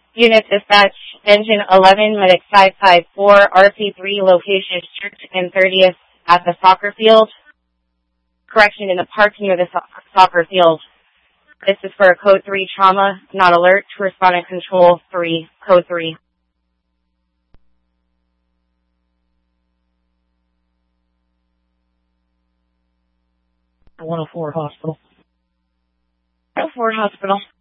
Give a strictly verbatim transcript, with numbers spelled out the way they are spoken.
Unit dispatch, engine eleven, medic five five four, R P three, location Church and thirtieth at the soccer field. Correction, in the park near the so- soccer field. This is for code three trauma, not alert, respondent control three, code three. one oh four hospital. one oh four hospital.